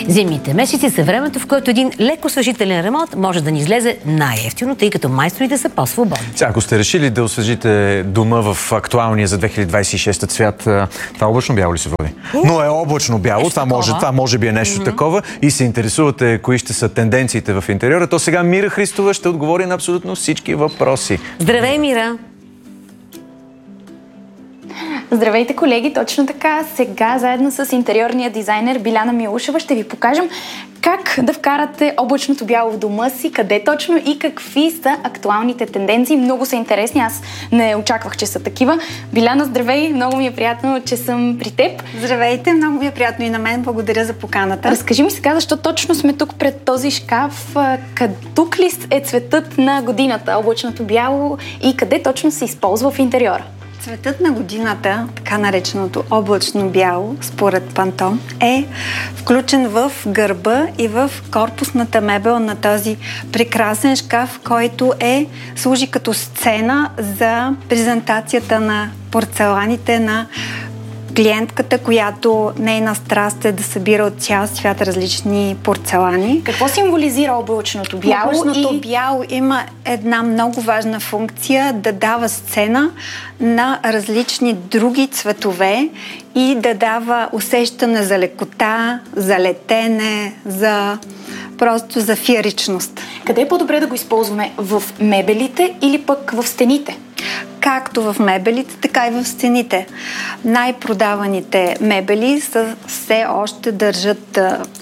Зимните месеци са времето, в което един леко свежителен ремонт може да ни излезе най-евтино, тъй като майсторите са по-свободни. Ако сте решили да освежите дома в актуалния за 2026 цвят, това облачно бяло ли се води? Но е облачно бяло, това може би е нещо такова, и се интересувате кои ще са тенденциите в интериора, то сега Мира Христова ще отговори на абсолютно всички въпроси. Здравей, Мира! Здравейте, колеги! Точно така, сега заедно с интериорния дизайнер Биляна Милушева ще ви покажем как да вкарате облачното бяло в дома си, къде точно и какви са актуалните тенденции. Много са интересни, аз не очаквах, че са такива. Биляна, здравей! Много ми е приятно, че съм при теб. Здравейте! Много ми е приятно и на мен. Благодаря за поканата. Разкажи ми сега, защо точно сме тук пред този шкаф? Тук ли е цветът на годината, облачното бяло, и къде точно се използва в интериора? Цветът на годината, така нареченото облачно бяло, според Пантон, е включен в гърба и в корпусната мебел на този прекрасен шкаф, който служи като сцена за презентацията на порцеланите на клиентката, която нейна страст е да събира от цял свят различни порцелани. Какво символизира облачното бяло? Облачното бяло има една много важна функция да дава сцена на различни други цветове и да дава усещане за лекота, за летене, просто за фееричност. Къде е по-добре да го използваме? В мебелите или пък в стените? Както в мебелите, така и в стените. Най-продаваните мебели все още държат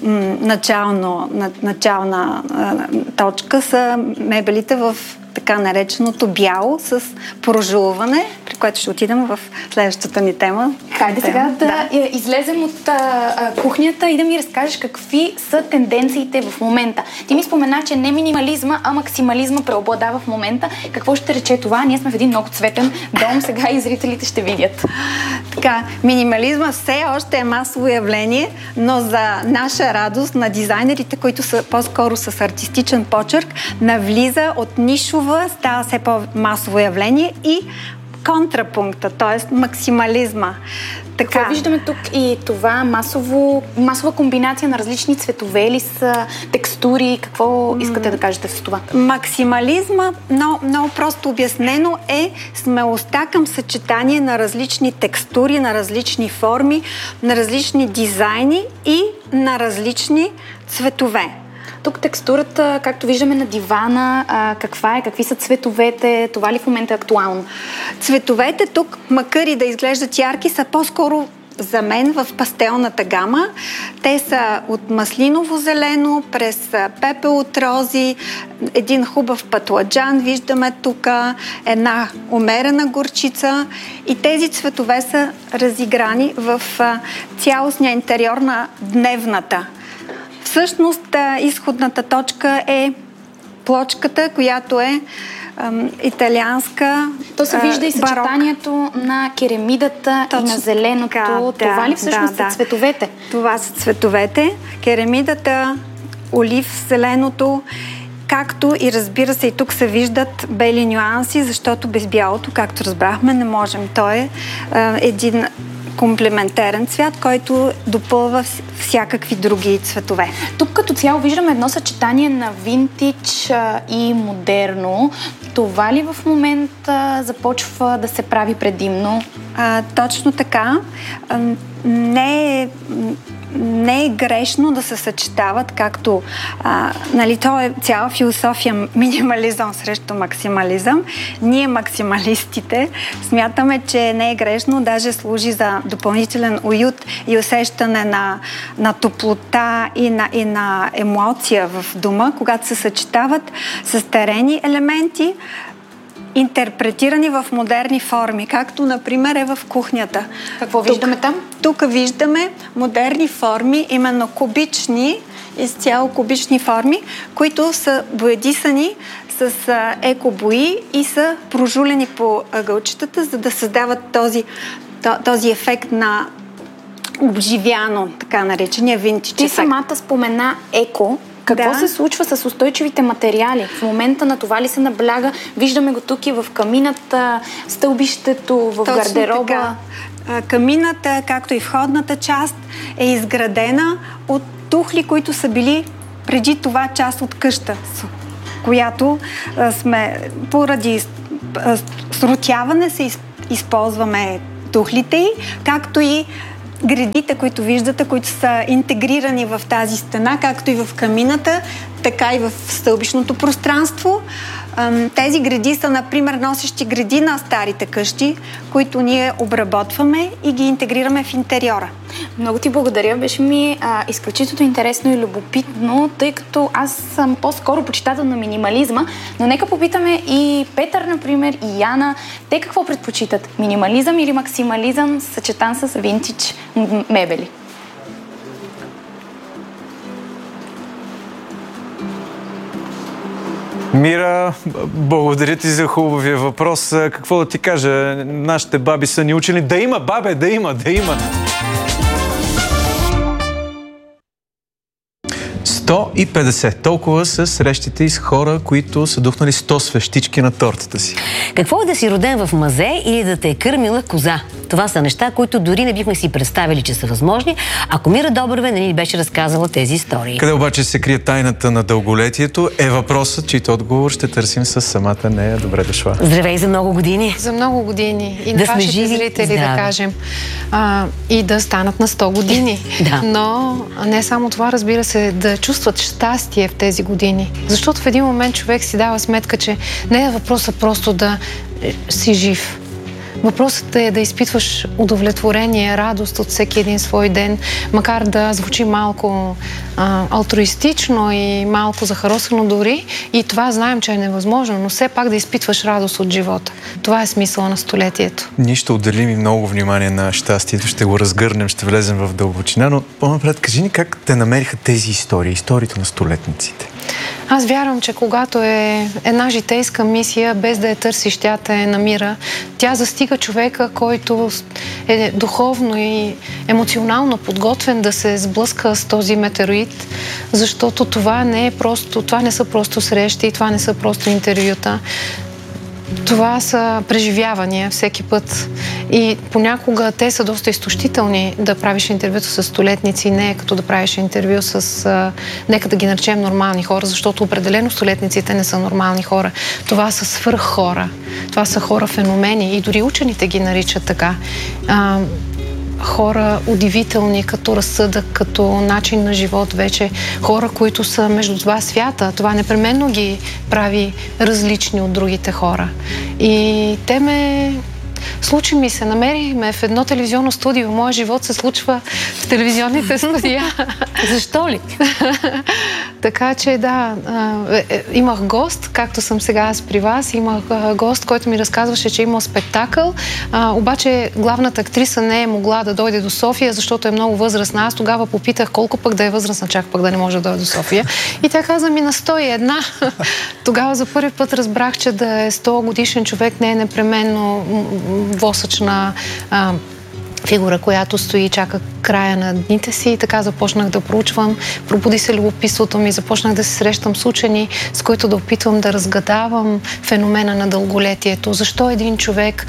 начална точка са мебелите в така нареченото бяло с прожулване, при което ще отидем в следващата ни тема. Хайде сега да излезем от кухнята и да ми разкажеш какви са тенденциите в момента. Ти ми спомена, че не минимализма, а максимализма преобладава в момента. Какво ще рече това? Ние сме в един много цветен дом, сега и зрителите ще видят. Така, минимализма все още е масово явление, но за наша радост на дизайнерите, които са по-скоро с артистичен почерк, навлиза от нишова, става все по-масово явление и контрапункта, т.е. максимализма. Какво виждаме тук и това масова комбинация на различни цветове или са текстури? Какво искате да кажете с това? Максимализма, много просто обяснено, е смелостта към съчетание на различни текстури, на различни форми, на различни дизайни и на различни цветове. Тук текстурата, както виждаме на дивана, какви са цветовете? Това ли в момента е актуално? Цветовете тук, макар и да изглеждат ярки, са по-скоро за мен в пастелната гама. Те са от маслиново зелено, през пепел от рози, един хубав патладжан, виждаме тук, една умерена горчица, и тези цветове са разиграни в цялостния интериор на дневната. Всъщност, изходната точка е плочката, която е италианска. То се вижда и съчетанието на керамидата и на зеленото. Това ли всъщност са цветовете? Това са цветовете. Керамидата, олив, зеленото, както и, разбира се, и тук се виждат бели нюанси, защото без бялото, както разбрахме, не можем. Той е един комплементарен цвят, който допълва всякакви други цветове. Тук като цяло виждаме едно съчетание на винтидж и модерно. Това ли в момента започва да се прави предимно? Точно така. Не е грешно да се съчетават, както то е цяла философия минимализъм срещу максимализъм. Ние, максималистите, смятаме, че не е грешно, даже служи за допълнителен уют и усещане на топлота и на емоция в дома, когато се съчетават с терени елементи, интерпретирани в модерни форми, както, например, е в кухнята. Какво виждаме там? Тук виждаме модерни форми, именно кубични, изцяло кубични форми, които са боядисани с екобои и са прожулени по ъгълчетата, за да създават този ефект на обживяно, така наречения винтидж ефект. Ти самата спомена еко. Какво се случва с устойчивите материали? В момента на това ли се набляга? Виждаме го тук и в камината, стълбището, в гардероба. Така. Камината, както и входната част, е изградена от тухли, които са били преди това част от къща, която сме поради срутяване се използваме тухлите, както и гредите, които виждате, които са интегрирани в тази стена, както и в камината, така и в стълбищното пространство. Тези греди са, например, носещи греди на старите къщи, които ние обработваме и ги интегрираме в интериора. Много ти благодаря. Беше ми изключително интересно и любопитно, тъй като аз съм по-скоро почитател на минимализма, но нека попитаме и Петър, например, и Яна. Те какво предпочитат? Минимализъм или максимализъм, съчетан с винтидж мебели? Мира, благодаря ти за хубавия въпрос. Какво да ти кажа? Нашите баби са ни учили да има, бабе, да има. 150. Толкова са срещите и с хора, които са духнали 100 свещички на тортата си. Какво е да си роден в мазе или да те е кърмила коза? Това са неща, които дори не бихме си представили, че са възможни, ако Мира Добрева не ни беше разказала тези истории. Къде обаче се крие тайната на дълголетието е въпросът, чийто отговор ще търсим с самата нея. Добре дошла. Здравей за много години. За много години. И да на вашите зрители, да кажем. И да станат на 100 години. Да. Но не само това, разбира се, да чувстват щастие в тези години. Защото в един момент човек си дава сметка, че не е въпросът просто да си жив. Въпросът е да изпитваш удовлетворение, радост от всеки един свой ден, макар да звучи малко алтруистично и малко захаросано дори. И това знаем, че е невъзможно, но все пак да изпитваш радост от живота. Това е смисъла на столетието. Ние ще отделим и много внимание на щастието, ще го разгърнем, ще влезем в дълбочина, но по-напред кажи ни как те намериха тези истории, историите на столетниците. Аз вярвам, че когато е една житейска мисия, без да я търсиш, тя те намира, тя застига човека, който е духовно и емоционално подготвен да се сблъска с този метеорит, защото това не са просто срещи, това не са просто интервюта. Това са преживявания всеки път. И понякога те са доста изтощителни да правиш интервюто с столетници, не е като да правиш интервю с, нека да ги наречем нормални хора, защото определено столетниците не са нормални хора. Това са свръххора. Това са хора-феномени и дори учените ги наричат така. Хора удивителни като разсъдък, като начин на живот вече. Хора, които са между два свята. Това непременно ги прави различни от другите хора. И случи ми се, намерихме в едно телевизионно студио. Моят живот се случва в телевизионните студия. Защо ли? Така че да, имах гост, както съм сега аз при вас, имах гост, който ми разказваше, че имал спектакъл, обаче главната актриса не е могла да дойде до София, защото е много възрастна. Аз тогава попитах колко пък да е възрастна, чак пък да не може да дойде до София. И тя каза ми на 101. Тогава за първи път разбрах, че да е 100 годишен човек не е непременно восъчна фигура, която стои и чака края на дните си. И така започнах да проучвам. Пробуди се любопитството ми. Започнах да се срещам с учени, с които да опитвам да разгадавам феномена на дълголетието. Защо един човек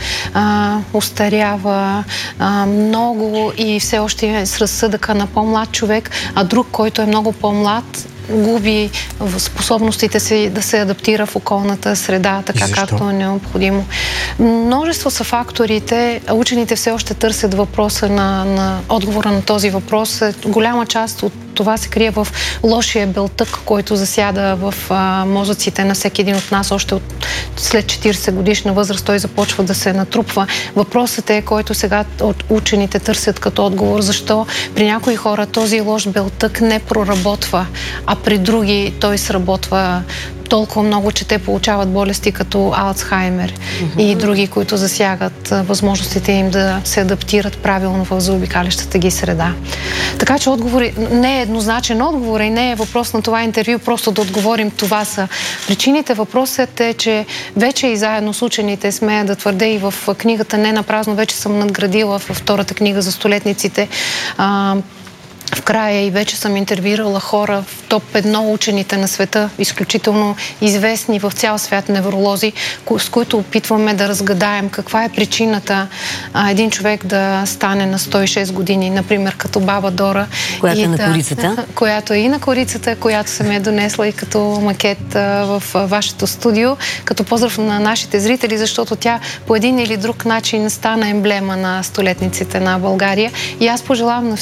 устарява много и все още е с разсъдъка на по-млад човек, а друг, който е много по-млад, губи способностите си да се адаптира в околната среда, така както е необходимо. Множество са факторите. Учените все още търсят въпроса на отговора на този въпрос. Голяма част от това се крие в лошия белтък, който засяда в мозъците на всеки един от нас. Още след 40 годишна възраст той започва да се натрупва. Въпросът е, който сега учените търсят като отговор, защо при някои хора този лош белтък не проработва, а при други той сработва толкова много, че те получават болести като Алцхаймер и други, които засягат възможностите им да се адаптират правилно в заобикалящата ги среда. Така че не е еднозначен отговор и не е въпрос на това интервю, просто да отговорим това са причините. Въпросът е, че вече и заедно с учените смея да твърдя и в книгата не напразно вече съм надградила във втората книга за столетниците в края и вече съм интервюирала хора в топ 1 учените на света, изключително известни в цял свят невролози, с които опитваме да разгадаем каква е причината един човек да стане на 106 години, например като баба Дора. Която е на корицата. Която е и на корицата, която съм я донесла и като макет в вашето студио, като поздрав на нашите зрители, защото тя по един или друг начин стана емблема на столетниците на България. И аз пожелавам на